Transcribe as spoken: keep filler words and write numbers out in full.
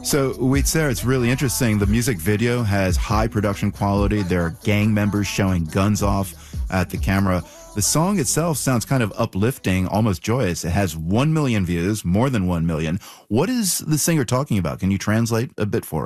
So, Weetzer, it's really interesting. The music video has high production quality. There are gang members showing guns off at the camera. The song itself sounds kind of uplifting, almost joyous. It has one million views, more than one million. What is the singer talking about? Can you translate a bit for us?